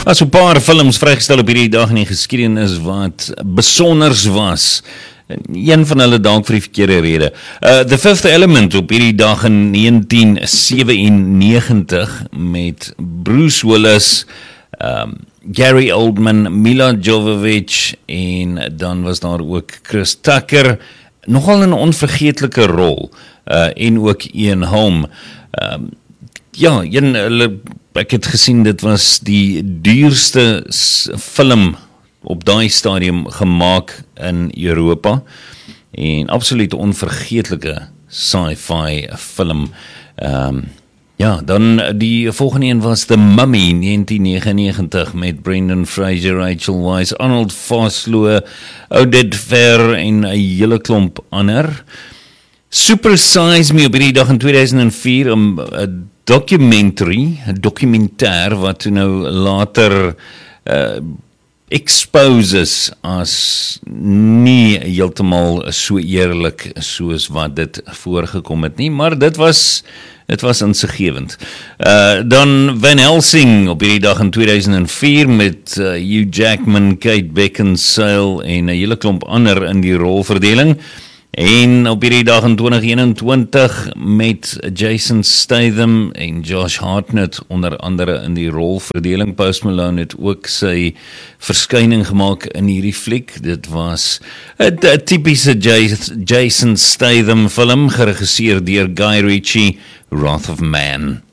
As 'n paar films vrygestel op hierdie dag in die geskiedenis wat besonders was. Een van hulle dalk vir die verkeerde rede. The Fifth Element op hierdie dag in 1997 met Bruce Willis, Gary Oldman, Mila Jovovich en dan was daar ook Chris Tucker, nogal 'n onvergeetlike rol, en ook Ian Holm. Ek het gesien dit was die duurste film op daai stadium gemaak in Europa en absoluut onvergeetlike sci-fi film. Dan die volgende een was The Mummy 1999 met Brendan Fraser, Rachel Weisz, Arnold Vosloo, Oded Fehr en 'n hele klomp ander. Super Size Me op hierdie dag in 2004, 'n documentaire wat toe nou later exposes as nie heeltemal so eerlik soos wat dit voorgekom het nie, maar dit was insiggewend. Dan Van Helsing op hierdie dag in 2004 met Hugh Jackman, Kate Beckinsale en 'n hele klomp ander in die rolverdeling. En op hierdie dag in 2021 met Jason Statham en Josh Hartnett onder andere in die rolverdeling. Post Malone het ook sy verskyning gemaak in hierdie fliek. Dit was 'n tipiese Jason Statham film, geregisseer deur Guy Ritchie, Wrath of Man.